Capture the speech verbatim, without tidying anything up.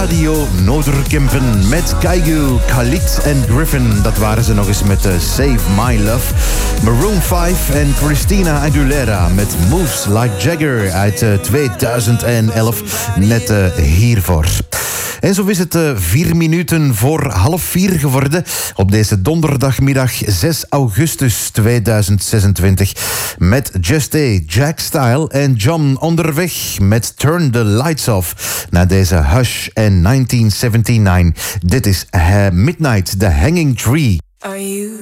Radio Noorderkempen met Keigu, Khalid en Griffin. Dat waren ze nog eens met uh, Save My Love. Maroon vijf en Christina Aguilera met Moves Like Jagger uit uh, tweeduizend elf. Net uh, hiervoor. En zo is het uh, vier minuten voor half vier geworden op deze donderdagmiddag zes augustus tweeduizend zesentwintig met Just A, Jack Style en John onderweg met Turn the Lights Off na deze Hush en negentien zevenennegentig. Dit is uh, Midnight, The Hanging Tree. Are you